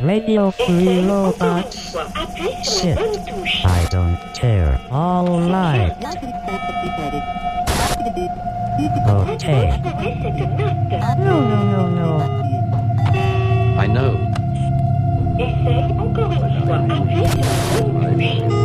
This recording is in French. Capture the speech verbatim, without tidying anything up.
Radio Free Robot. Shit. I don't care. All right. Okay. No, no, no, no. I know. Essaye encore une fois. Appuie sur le bouton touche.